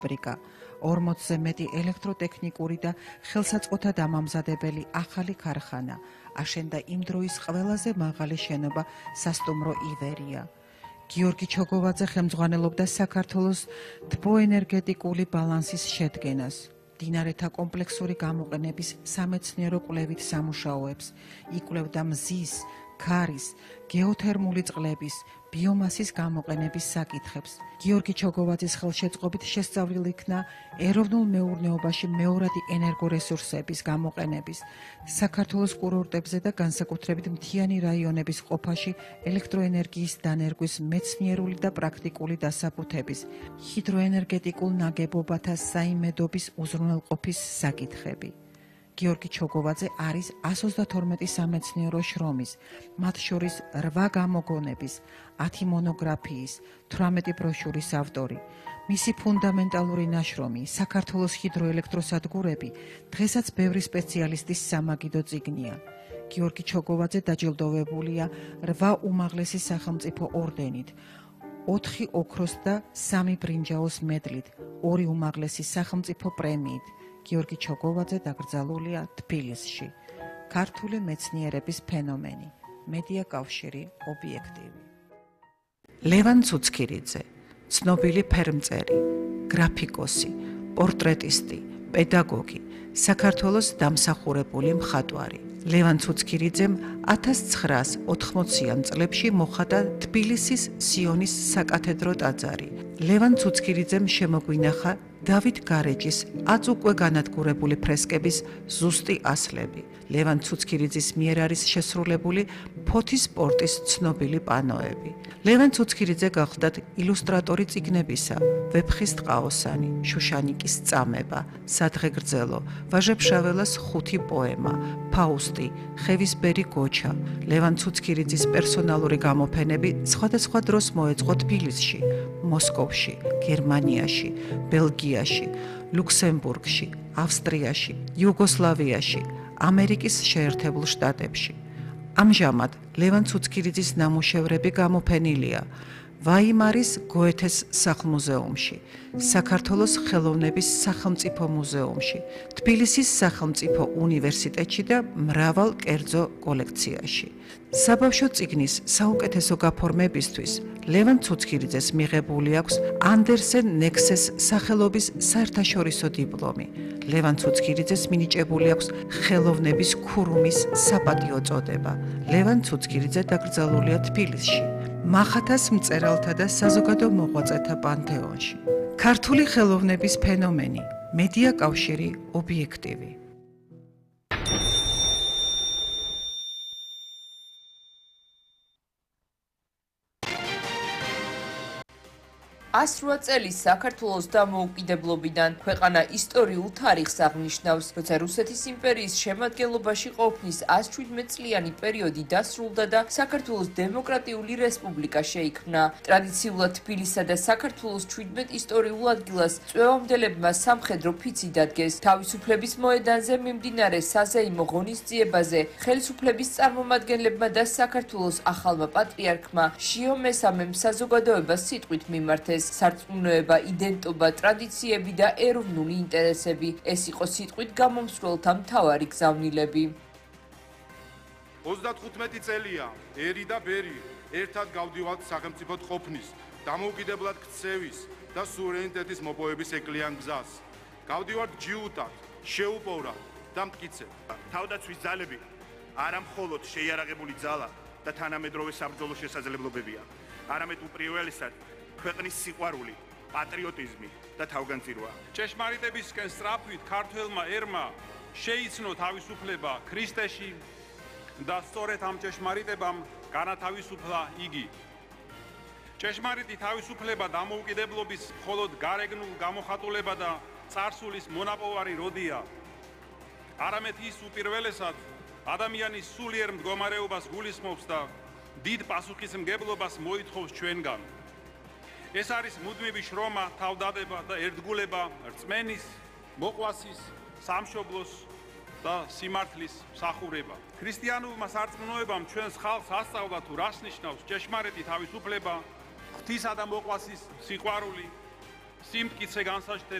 ბრიკა 40-ზე მეტი ელექტროტექნიკური და ხელსაწყოთა დამამზადებელი ახალი ქარხანა აშენდა იმ დროის ყველაზე მაღალი შენობა სასტუმრო ივერია. გიორგი ჩოგოვაძე ხელმძღვანელობდა საქართველოს თბოენერგეტიკული ბალანსის შედგენას, მდინარეთა კომპლექსური გამოყენების სამეცნიერო კვლევით სამუშაოებს, იკვლევდა მზის, ქარის, გეოთერმული წყლების, ბიომასის გამოყენების საკითხებს. გიორგი ჩოგოვაძის ხელშეწყობით შესწავლილ იქნა ეროვნულ მეურნეობაში მეორადი ენერგორესურსების გამოყენების, საქართველოს კურორტებზე და განსაკუთრებით მთიანი რაიონების ყოფაში ელექტროენერგიის დანერგვის მეცნიერული და პრაქტიკული დასაბუთების, ჰიდროენერგეტიკულ ნაგებობათა საიმედობის უზრუნველყოფის საკითხები. გიორგი ჩოგოვაძე არის 132 სამეცნიერო შრომის, მათ შორის 8 გამოგონების, 10 მონოგრაფიის, 18 ბროშურის ავტორი. მისი ფუნდამენტალური ნაშრომი საქართველოს ჰიდროელექტროსადგურები დღესაც ბევრი სპეციალისტის სამაგიდო წიგნია. გიორგი ჩოგოვაძე დაჯილდოვებულია 8 უმაღლესი სახელმწიფო ორდენით, 4 ოქროს და 3 ბრინჯაოს მედლით, 2 უმაღლესი სახელმწიფო პრემიით. გიორგი ჩოგოვაძე დაკრძალულია თბილისში. ქართული მეცნიერების ფენომენი. მედია კავშირი ობიექტივი. ლევან ცუცქირიძე, ცნობილი ფერმწერი, გრაფიკოსი, პორტრეტისტი, პედაგოგი, საქართველოს დამსახურებული მხატვარი. ლევან ცუცქირიძემ 1980-იან წლებში მოხატა თბილისის სიონის საკათედრო ტაძარი. ლევან ცუცქირიძემ შემოგვინახა დავით გარეჯის აწუკვე განადგურებული ფრესკების ზუსტი ასლები. ლევან ცუცქირიძის მიერ არის შესრულებული ფოთის სპორტის ცნობილი პანოები. ლევან ცუცქირიძე გახლდათ ილუსტრატორი წიგნებისა, ვეფხის ტყაოსანი, შუშანიკის წამება, სადღე გრძელო, ვაჟეფშაველას 5 პოემა, ფაუსტი, ხევისბერი გოჩა. ლევან ცუცქირიძის პერსონალური გამოფენები სხვადასხვა დროს მოეწყო თბილისში, მოსკოვში, გერმანიაში, ბელგიაში, ლუქსემბურგში, ავსტრიაში, იუგოსლავიაში, ამერიკის შეერთებულ შტატებში. ამჟამად ლევან ცუცქირიძის ნამუშევრები გამოფენილია ვაიმარის გოეთეს სახლ-მუზეუმში, საქართველოს ხელოვნების სახელმწიფო მუზეუმში, თბილისის სახელმწიფო უნივერსიტეტში და მრავალ კერძო კოლექციაში. საბავშვო წიგნის საუკეთესო გაფორმებისთვის ლევან ცუცქირიძეს მიღებული აქვს ანდერსენ ნექსეს სახელობის საერთაშორისო დიპლომი. ლევან ცუცქირიძეს მინიჭებული აქვს ხელოვნების ქურუმის საპატიო წოდება. ლევან ცუცქირიძე დაკრძალულია თბილისში, მახათას მწერალთა და საზოგადო მოღვაწეთა პანთეონში. ქართული ხელოვნების ფენომენი. მედია კავშირი ობიექტივი. 108 წელი საქართველოს დამოუკიდებლობიდან ქვეყანა ისტორიულ თარიღს აღნიშნავს, როცა რუსეთის იმპერიის შემადგენლობაში ყოფნის 117 წლიანი პერიოდი დასრულდა და საქართველოს დემოკრატიული რესპუბლიკა შეიქმნა. ტრადიციულად თბილისსა და საქართველოს 17 ისტორიულ ადგილას წვევამდელებმა სამხედრო ფიცი დადგეს. თავისუფლების მოედანზე მიმდინარე საზეიმო ღონისძიებაზე ხელისუფლების წარმომადგენლებმა და საქართველოს ახალმა პატრიარქმა შიო მესამემ საზოგადოებას სიტყვით მიმართეს. სარწმუნოება, იდენტობა, ტრადიციები და ეროვნული ინტერესები. ეს იყო სიტყვით გამომსვლელთა მთავარი გზავნილები. 35 წელია ერი და ბერი ერთად გავდივართ სახელმწიფოდ ყოფნის, დამოუკიდებლად ქცევის და სუვერენიტეტის მოპოვების ეკლიან გზას. გავდივართ ჯიუტად, შეუპოვრად და მტკიცედ. თავდაცვის ძალები არა მხოლოდ შეიარაღებული ძალა და თანამედროვე საბრძოლო შესაძლებლობებია, არამედ უპირველესად ქვეყნის სიყვარული, პატრიოტიზმი და თავგანწირვა. ჭეშმარიტებისკენ სწრაფვით ქართველმა ერმა შეიცნო თავისუფლება ქრისტეში და სწორედ ამ ჭეშმარიტებამ განათავისუფლა იგი. ჭეშმარიტი თავისუფლება დამოუკიდებლობის მხოლოდ გარეგნულ გამოხატულება და წარსულის მონაპოვარი როდია. არამედ ის უპირველესად ადამიანის სულიერ მდგომარეობას გულისხმობს და დიდ პასუხისმგებლობას მოითხოვს ჩვენგან. ეს არის მუდმივი შრომა, თავდადება და ერთგულება რწმენის, მოყვასის, სამშობლოს და სიმართლის მსახურება. ქრისტიანულმა სარწმუნოებამ ჩვენს ხალხს ასწავლა თუ რას ნიშნავს ჭეშმარიტი თავისუფლება, ღვთისა და მოყვასის სიყვარული სიმტკიცე განსაჯდელი